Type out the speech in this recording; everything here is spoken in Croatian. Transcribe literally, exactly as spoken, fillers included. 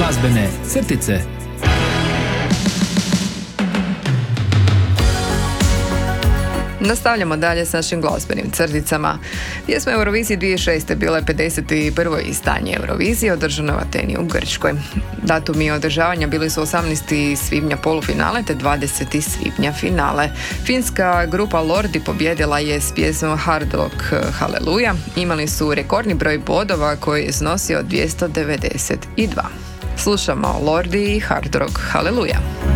Glazbene crtice. Nastavljamo dalje s našim glazbenim crticama. Pjesma Eurovizije dvije tisuće šeste bila je pedeset prvo izdanje Eurovizije, održano u Ateni u Grčkoj. Datumi održavanja bili su osamnaestog svibnja polufinale te dvadesetog svibnja finale. Finska grupa Lordi pobjedila je s pjesmom Hard Rock Haleluja. Imali su rekordni broj bodova koji je iznosio dvjesto devedeset dva. Slušamo Lordi i Hard Rock Haleluja.